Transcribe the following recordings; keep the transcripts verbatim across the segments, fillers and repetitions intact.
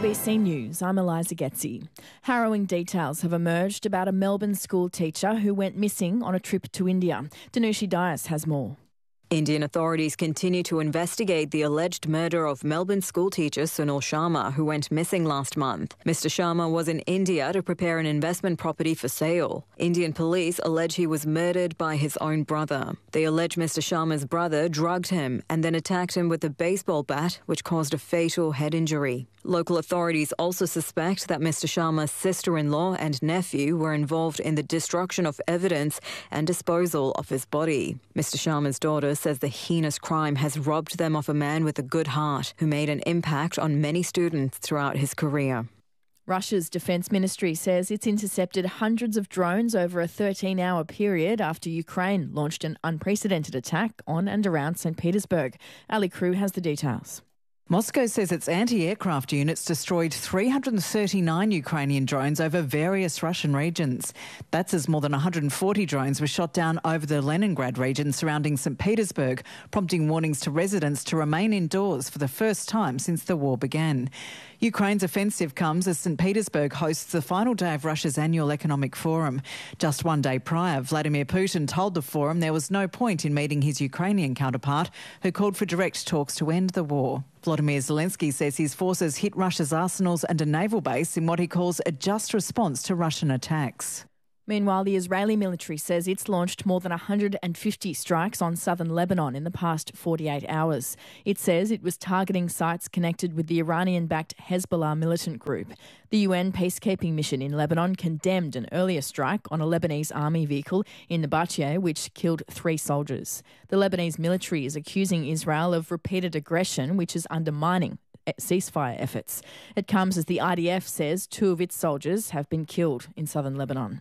B C News, I'm Eliza Getzi. Harrowing details have emerged about a Melbourne school teacher who went missing on a trip to India. Danushi Dias has more. Indian authorities continue to investigate the alleged murder of Melbourne schoolteacher Sunil Sharma, who went missing last month. Mister Sharma was in India to prepare an investment property for sale. Indian police allege he was murdered by his own brother. They allege Mister Sharma's brother drugged him and then attacked him with a baseball bat, which caused a fatal head injury. Local authorities also suspect that Mister Sharma's sister-in-law and nephew were involved in the destruction of evidence and disposal of his body. Mister Sharma's daughter says the heinous crime has robbed them of a man with a good heart who made an impact on many students throughout his career. Russia's defence ministry says it's intercepted hundreds of drones over a thirteen-hour period after Ukraine launched an unprecedented attack on and around Saint Petersburg. Ali Crew has the details. Moscow says its anti-aircraft units destroyed three hundred thirty-nine Ukrainian drones over various Russian regions. That's as more than one hundred forty drones were shot down over the Leningrad region surrounding Saint Petersburg, prompting warnings to residents to remain indoors for the first time since the war began. Ukraine's offensive comes as Saint Petersburg hosts the final day of Russia's annual economic forum. Just one day prior, Vladimir Putin told the forum there was no point in meeting his Ukrainian counterpart, who called for direct talks to end the war. Volodymyr Zelensky says his forces hit Russia's arsenals and a naval base in what he calls a just response to Russian attacks. Meanwhile, the Israeli military says it's launched more than one hundred fifty strikes on southern Lebanon in the past forty-eight hours. It says it was targeting sites connected with the Iranian-backed Hezbollah militant group. The U N peacekeeping mission in Lebanon condemned an earlier strike on a Lebanese army vehicle in Nabateh, which killed three soldiers. The Lebanese military is accusing Israel of repeated aggression, which is undermining ceasefire efforts. It comes as the I D F says two of its soldiers have been killed in southern Lebanon.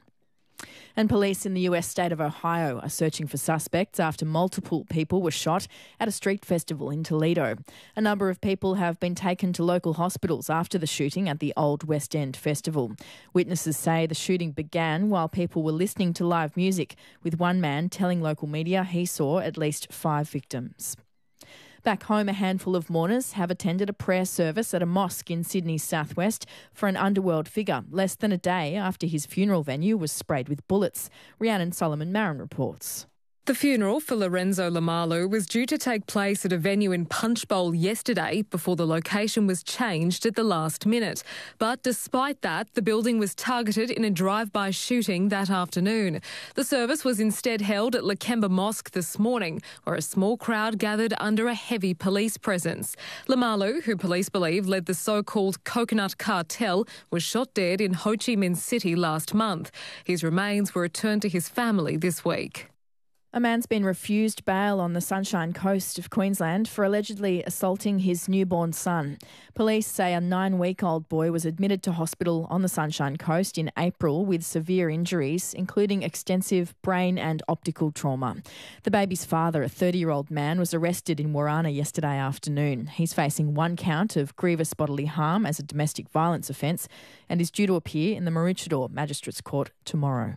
And police in the U S state of Ohio are searching for suspects after multiple people were shot at a street festival in Toledo. A number of people have been taken to local hospitals after the shooting at the Old West End Festival. Witnesses say the shooting began while people were listening to live music, with one man telling local media he saw at least five victims. Back home, a handful of mourners have attended a prayer service at a mosque in Sydney's southwest for an underworld figure, less than a day after his funeral venue was sprayed with bullets. Rhiannon Solomon Marin reports. The funeral for Lorenzo Lamalu was due to take place at a venue in Punchbowl yesterday before the location was changed at the last minute. But despite that, the building was targeted in a drive-by shooting that afternoon. The service was instead held at Lakemba Mosque this morning, where a small crowd gathered under a heavy police presence. Lamalu, who police believe led the so-called Coconut Cartel, was shot dead in Ho Chi Minh City last month. His remains were returned to his family this week. A man's been refused bail on the Sunshine Coast of Queensland for allegedly assaulting his newborn son. Police say a nine-week-old boy was admitted to hospital on the Sunshine Coast in April with severe injuries, including extensive brain and optical trauma. The baby's father, a thirty-year-old man, was arrested in Warana yesterday afternoon. He's facing one count of grievous bodily harm as a domestic violence offence and is due to appear in the Maroochydore Magistrates Court tomorrow.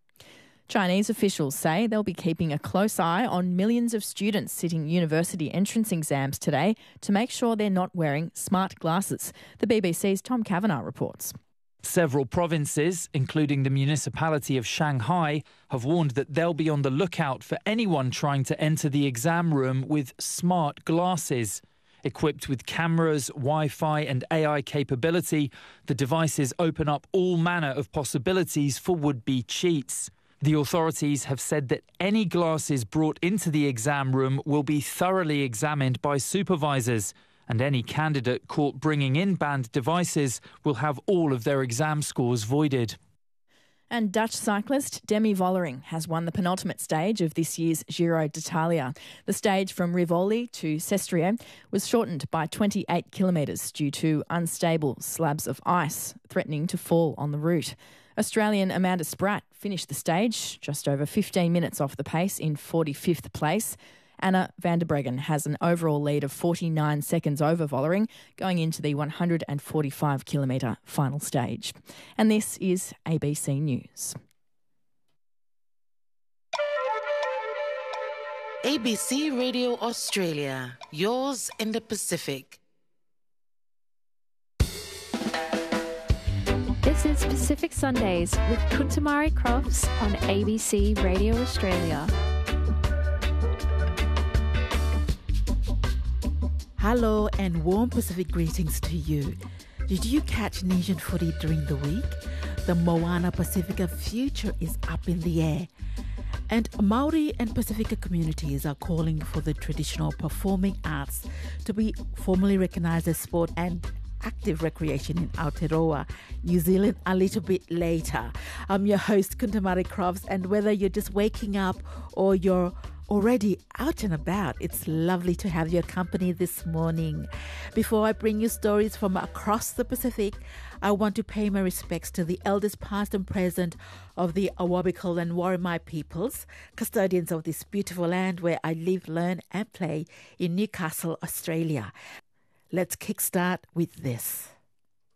Chinese officials say they'll be keeping a close eye on millions of students sitting university entrance exams today to make sure they're not wearing smart glasses. The B B C's Tom Kavanagh reports. Several provinces, including the municipality of Shanghai, have warned that they'll be on the lookout for anyone trying to enter the exam room with smart glasses. Equipped with cameras, Wi-Fi and A I capability, the devices open up all manner of possibilities for would-be cheats. The authorities have said that any glasses brought into the exam room will be thoroughly examined by supervisors, and any candidate caught bringing in banned devices will have all of their exam scores voided. And Dutch cyclist Demi Vollering has won the penultimate stage of this year's Giro d'Italia. The stage from Rivoli to Sestriere was shortened by twenty-eight kilometres due to unstable slabs of ice threatening to fall on the route. Australian Amanda Spratt finished the stage just over fifteen minutes off the pace in forty-fifth place. Anna van der Breggen has an overall lead of forty-nine seconds over Vollering going into the one hundred forty-five kilometre final stage. And this is A B C News. A B C Radio Australia, yours in the Pacific. It's Pacific Sundays with Kuntamari Crofts on A B C Radio Australia. Hello and warm Pacific greetings to you. Did you catch Nation footy during the week? The Moana Pacifica future is up in the air. And Maori and Pacifica communities are calling for the traditional performing arts to be formally recognised as sport and active recreation in Aotearoa, New Zealand, a little bit later. I'm your host, Kuntamari Crofts, and whether you're just waking up or you're already out and about, it's lovely to have your company this morning. Before I bring you stories from across the Pacific, I want to pay my respects to the elders past and present of the Awabakal and Worimi peoples, custodians of this beautiful land where I live, learn and play in Newcastle, Australia. Let's kickstart with this.